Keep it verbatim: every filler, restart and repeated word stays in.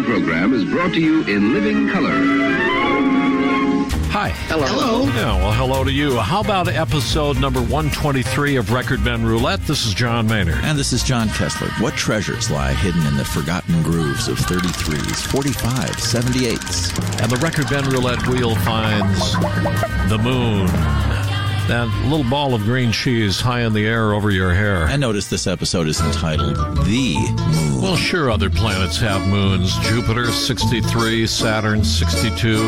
program is brought to you in living color. Hi. Hello. Hello. Yeah, well, hello to you. How about episode number one twenty-three of Record Ben Roulette? This is John Maynard. And this is John Kessler. What treasures lie hidden in the forgotten grooves of thirty-threes, forty-fives, seventy-eights? And the Record Ben Roulette wheel finds the moon. That little ball of green cheese high in the air over your hair. And notice this episode is entitled The Moon. Well, sure, other planets have moons. Jupiter, sixty-three, Saturn, sixty-two.